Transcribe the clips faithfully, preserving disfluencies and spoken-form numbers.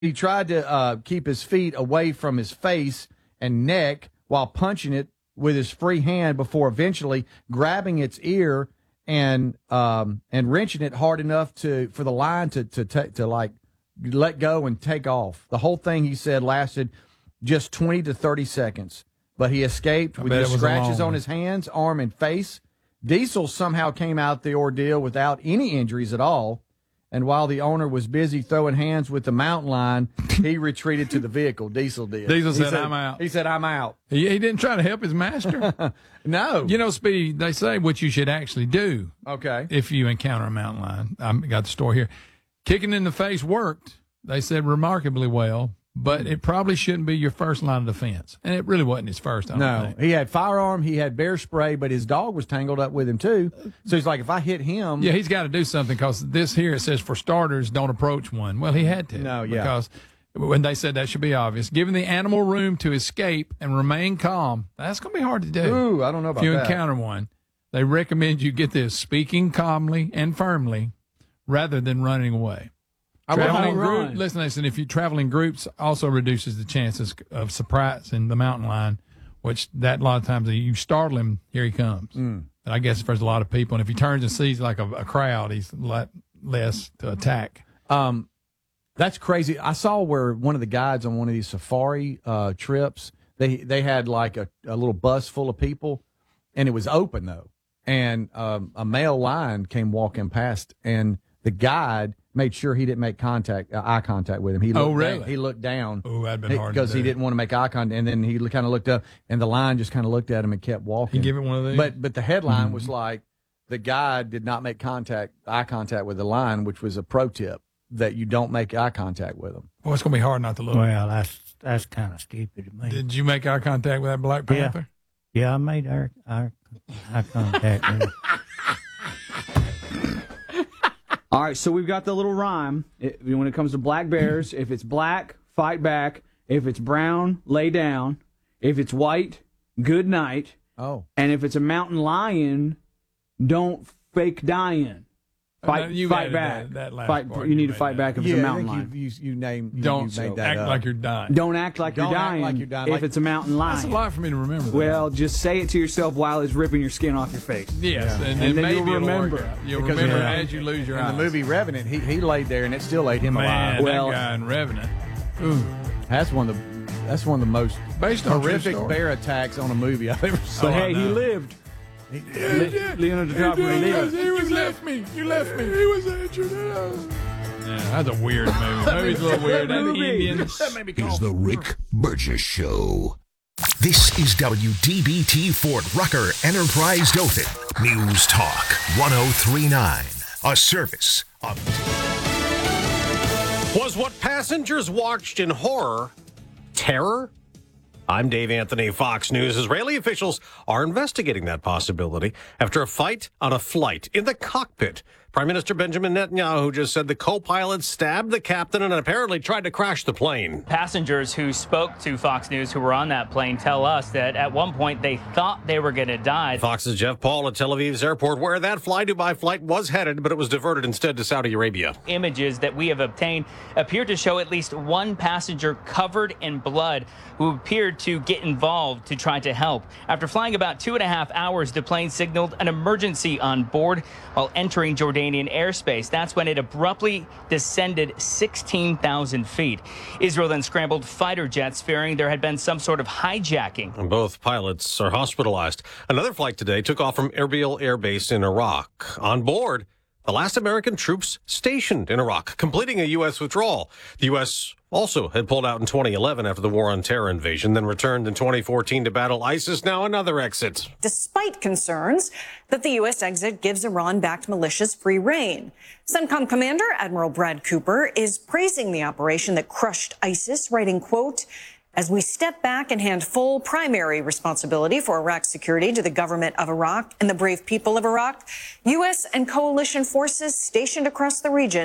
He tried to uh, keep his feet away from his face and neck while punching it with his free hand before eventually grabbing its ear and um, and wrenching it hard enough to for the line to to to, to like let go and take off. The whole thing, he said, lasted just twenty to thirty seconds, but he escaped with just scratches on his hands, arm, and face. Diesel somehow came out the ordeal without any injuries at all. And while the owner was busy throwing hands with the mountain lion, he retreated to the vehicle. Diesel did. Diesel said, said, I'm out. He said, I'm out. He, he didn't try to help his master? No. You know, Speedy, they say what you should actually do. Okay. If you encounter a mountain lion. I got the story here. Kicking in the face worked. They said remarkably well, but it probably shouldn't be your first line of defense. And it really wasn't his first, I don't No, think. he had firearm, he had bear spray, but his dog was tangled up with him too. So he's like, if I hit him. Yeah, he's got to do something because this here, it says, for starters, don't approach one. Well, he had to. No, yeah. Because when they said that should be obvious. Giving the animal room to escape and remain calm, that's going to be hard to do. Ooh, I don't know about that. If you that. encounter one, they recommend you get this, speaking calmly and firmly rather than running away. I Traveling will group, run. listen, listen, if you travel in groups, also reduces the chances of surprising the mountain lion, which that a lot of times you startle him, here he comes. Mm. But I guess if there's a lot of people, and if he turns and sees like a, a crowd, he's a lot less to attack. Um, that's crazy. I saw where one of the guides on one of these safari uh, trips, they they had like a, a little bus full of people, and it was open though, and um, a male lion came walking past, and the guide made sure he didn't make contact, uh, eye contact with him. He looked Oh, really? Down, he looked down. Oh, that'd been hard to because he do. didn't want to make eye contact, and then he kind of looked up, and the lion just kind of looked at him and kept walking. He give it one of these? But but the headline Mm-hmm. was like, the guide did not make contact, eye contact with the lion, which was a pro tip that you don't make eye contact with them. Boy, it's going to be hard not to look. Well, that's that's kind of stupid to me. Did you make eye contact with that Black Yeah. Panther? Yeah, I made our, our eye contact with him. All right, so we've got the little rhyme. It, when it comes to black bears, if it's black, fight back. If it's brown, lay down. If it's white, good night. Oh. And if it's a mountain lion, don't fake dying. Fight, Uh, you fight added back. that- that last fight. part You you need to made fight that. back if it's Yeah, a I mountain think lion. you, you, you named, you, Don't you made that act up. like you're dying. Don't act like Don't you're act dying. like you're dying, if like- it's a mountain lion. That's a lot for me to remember. though. Well, just say it to yourself while it's ripping your skin off your face. yes, and, And then then maybe you'll it'll work remember. out. You'll Because, remember yeah. as you lose your In eyes. the movie Revenant, he, he laid there, and it still ate him Man, alive. Well- that guy in Revenant. Ooh. That's one of the that's one of the most Based on a true horrific story. bear attacks on a movie I've ever seen. But Oh, I hey, he know. lived. Yeah, Le- Leonardo DiCaprio lived. He was left me. You left me. He was injured. Yeah, that's a weird movie. The movie's a little weird. That movie. Indians. is the Rick Burgess Show. This is W D B T Fort Rucker Enterprise Dothan. News Talk one oh three point nine. A service of... Was what passengers watched in horror terror? I'm Dave Anthony, Fox News. Israeli officials are investigating that possibility after a fight on a flight in the cockpit. Prime Minister Benjamin Netanyahu just said the co-pilot stabbed the captain and apparently tried to crash the plane. Passengers who spoke to Fox News who were on that plane tell us that at one point they thought they were going to die. Fox's Jeff Paul at Tel Aviv's airport, where that Fly Dubai flight was headed, but it was diverted instead to Saudi Arabia. Images that we have obtained appear to show at least one passenger covered in blood who appeared to get involved to try to help. After flying about two and a half hours, the plane signaled an emergency on board while entering Jordanian airspace. That's when it abruptly descended sixteen thousand feet. Israel then scrambled fighter jets, fearing there had been some sort of hijacking. And both pilots are hospitalized. Another flight today took off from Erbil Air Base in Iraq. On board, the last American troops stationed in Iraq, completing a U S withdrawal. The U S also had pulled out in twenty eleven after the war on terror invasion, then returned in twenty fourteen to battle ISIS. Now another exit. Despite concerns that the U S exit gives Iran-backed militias free rein. CENTCOM Commander Admiral Brad Cooper is praising the operation that crushed ISIS, writing, quote, "As we step back and hand full primary responsibility for Iraq's security to the government of Iraq and the brave people of Iraq, U S and coalition forces stationed across the region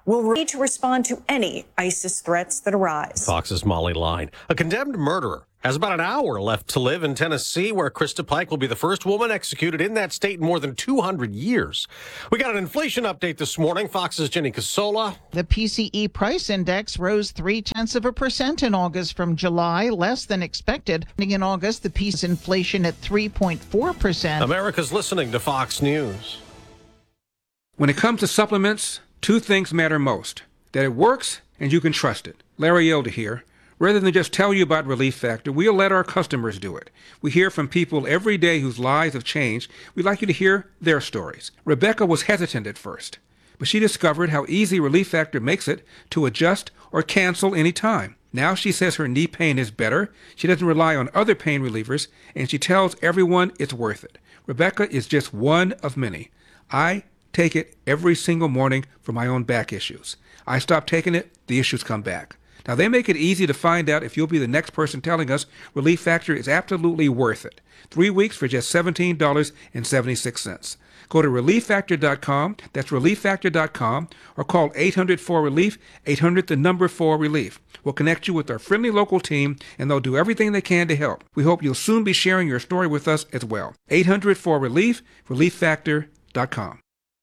will need to respond to any ISIS threats that arise. Fox's Molly Line. A condemned murderer has about an hour left to live in Tennessee, where Krista Pike will be the first woman executed in that state in more than two hundred years. We got an inflation update this morning. Fox's Jenny Casola. The P C E price index rose three-tenths of a percent in August from July, less than expected. In August, the P C E inflation at three point four percent. America's listening to Fox News. When it comes to supplements, two things matter most: that it works and you can trust it. Larry Elder here. Rather than just tell you about Relief Factor, we'll let our customers do it. We hear from people every day whose lives have changed. We'd like you to hear their stories. Rebecca was hesitant at first, but she discovered how easy Relief Factor makes it to adjust or cancel any time. Now she says her knee pain is better, she doesn't rely on other pain relievers, and she tells everyone it's worth it. Rebecca is just one of many. I take it every single morning for my own back issues. I stop taking it, the issues come back. Now, they make it easy to find out if you'll be the next person telling us Relief Factor is absolutely worth it. Three weeks for just seventeen dollars and seventy-six cents. Go to relief factor dot com, that's relief factor dot com, or call eight hundred four relief, eight hundred the number four relief. We'll connect you with our friendly local team, and they'll do everything they can to help. We hope you'll soon be sharing your story with us as well. eight hundred four relief, relief factor dot com.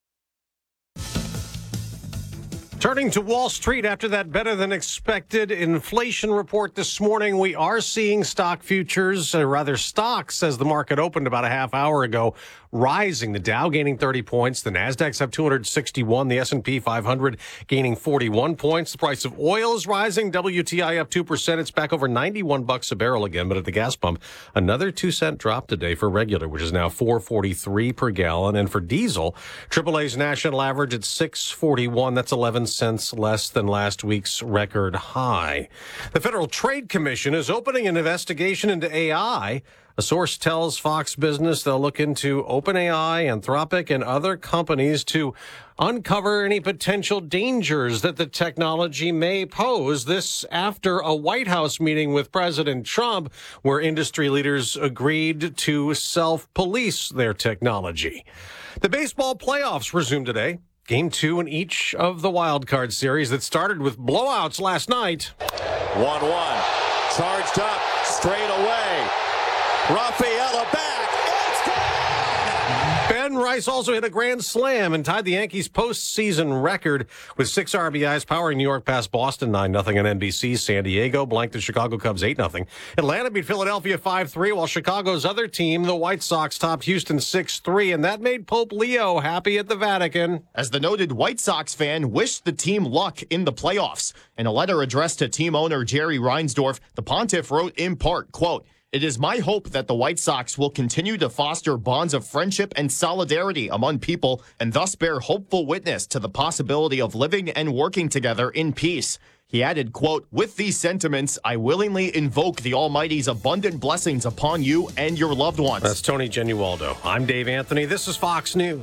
Turning to Wall Street after that better than expected inflation report this morning, we are seeing stock futures, or rather stocks, as the market opened about a half hour ago, rising. The Dow gaining thirty points. The Nasdaq's up two hundred sixty-one. The S and P five hundred gaining forty-one points. The price of oil is rising. W T I up two percent. It's back over ninety-one bucks a barrel again. But at the gas pump, another two cent drop today for regular, which is now four forty-three per gallon. And for diesel, triple A's national average at six forty-one. That's eleven cents less than last week's record high. The Federal Trade Commission is opening an investigation into A I. A source tells Fox Business they'll look into OpenAI, Anthropic, and other companies to uncover any potential dangers that the technology may pose. This after a White House meeting with President Trump, where industry leaders agreed to self-police their technology. The baseball playoffs resume today. Game two in each of the wild card series that started with blowouts last night. one one. Charged up. Straight away. Rafaela back. It's gone! Ben Rice also hit a grand slam and tied the Yankees' postseason record with six R B Is, powering New York past Boston nine nothing on N B C. San Diego blanked the Chicago Cubs eight nothing. Atlanta beat Philadelphia five three, while Chicago's other team, the White Sox, topped Houston six three, and that made Pope Leo happy at the Vatican. As the noted White Sox fan wished the team luck in the playoffs. In a letter addressed to team owner Jerry Reinsdorf, the Pontiff wrote in part, quote, "It is my hope that the White Sox will continue to foster bonds of friendship and solidarity among people and thus bear hopeful witness to the possibility of living and working together in peace." He added, quote, "With these sentiments, I willingly invoke the Almighty's abundant blessings upon you and your loved ones." That's Tony Genualdo. I'm Dave Anthony. This is Fox News.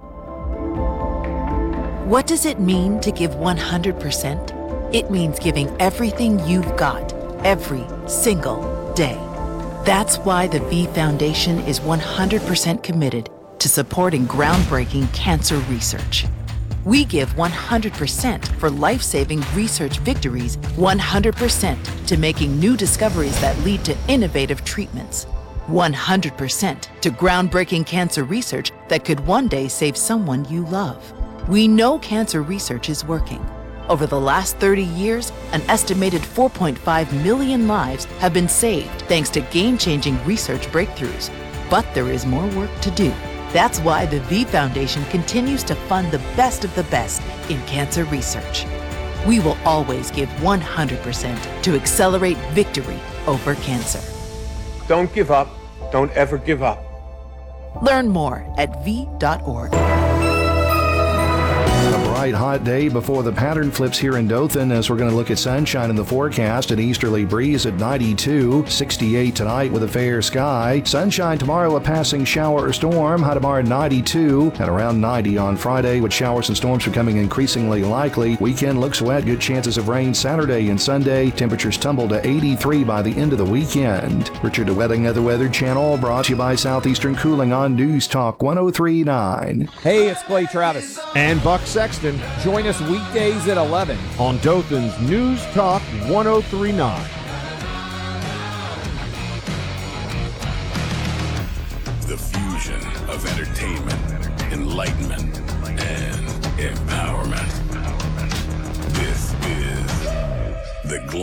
What does it mean to give one hundred percent? It means giving everything you've got, every single day. That's why the V Foundation is one hundred percent committed to supporting groundbreaking cancer research. We give one hundred percent for life-saving research victories, one hundred percent to making new discoveries that lead to innovative treatments, one hundred percent to groundbreaking cancer research that could one day save someone you love. We know cancer research is working. Over the last thirty years, an estimated four point five million lives have been saved thanks to game-changing research breakthroughs. But there is more work to do. That's why the V Foundation continues to fund the best of the best in cancer research. We will always give one hundred percent to accelerate victory over cancer. Don't give up. Don't ever give up. Learn more at v dot org. A bright, hot day before the pattern flips here in Dothan, as we're going to look at sunshine in the forecast. An easterly breeze at ninety-two, sixty-eight tonight with a fair sky. Sunshine tomorrow, a passing shower or storm. High tomorrow ninety-two and around ninety on Friday, with showers and storms becoming increasingly likely. Weekend looks wet, good chances of rain Saturday and Sunday. Temperatures tumble to eighty-three by the end of the weekend. Richard DeWetting of the Weather Channel, brought to you by Southeastern Cooling on News Talk one oh three point nine. Hey, it's Clay Travis. And Buck Sexton. Fusion. Join us weekdays at eleven on Dothan's News Talk one oh three point nine. The fusion of entertainment, enlightenment, and empowerment. This is the